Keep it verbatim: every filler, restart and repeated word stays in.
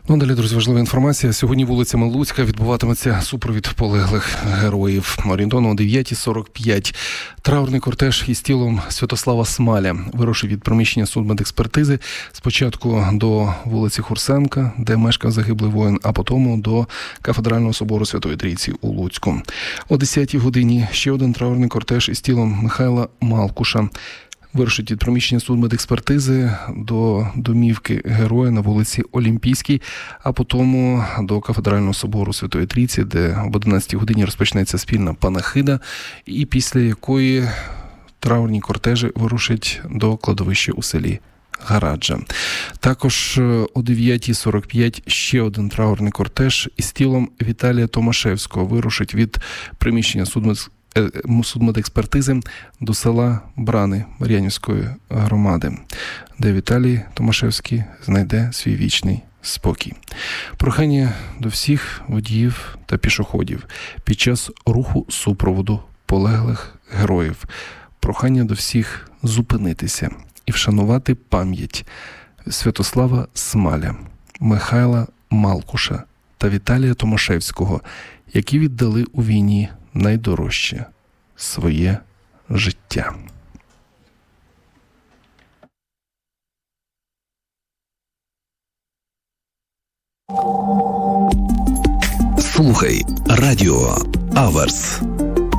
Ну, далі, друзі, важлива інформація. Сьогодні вулицями Луцька відбуватиметься супровід полеглих героїв. Орієнтовно о дев'ята сорок п'ять траурний кортеж із тілом Святослава Смаля вирушив від приміщення судмедекспертизи спочатку до вулиці Хурсенка, де мешкав загиблий воїн, а потім до Кафедрального собору Святої Трійці у Луцьку. О десятій годині ще один траурний кортеж із тілом Михайла Малкуша вирушить від приміщення судмедекспертизи до домівки героя на вулиці Олімпійській, а потім до Кафедрального собору Святої Трійці, де об одинадцятій годині розпочнеться спільна панахида, і після якої траурні кортежі вирушать до кладовища у селі Гараджа. Також о дев'ята сорок п'ять ще один траурний кортеж із тілом Віталія Томашевського вирушить від приміщення судмедекспертизи судмедекспертизи до села Брани Мар'янівської громади, де Віталій Томашевський знайде свій вічний спокій. Прохання до всіх водіїв та пішоходів під час руху супроводу полеглих героїв. Прохання до всіх зупинитися і вшанувати пам'ять Святослава Смаля, Михайла Малкуша та Віталія Томашевського, які віддали у війні найдорожче – своє життя. Слухай радіо Аверс.